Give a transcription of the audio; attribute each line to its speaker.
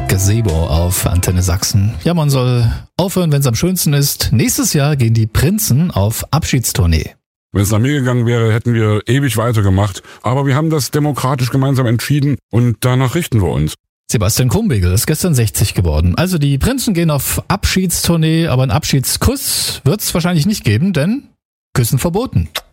Speaker 1: Gazebo auf Antenne Sachsen. Ja, man soll aufhören, wenn es am schönsten ist. Nächstes Jahr gehen die Prinzen auf Abschiedstournee.
Speaker 2: Wenn es nach mir gegangen wäre, hätten wir ewig weitergemacht. Aber wir haben das demokratisch gemeinsam entschieden und danach richten wir uns.
Speaker 1: Sebastian Krumbigel ist gestern 60 geworden. Also die Prinzen gehen auf Abschiedstournee, aber einen Abschiedskuss wird es wahrscheinlich nicht geben, denn Küssen verboten.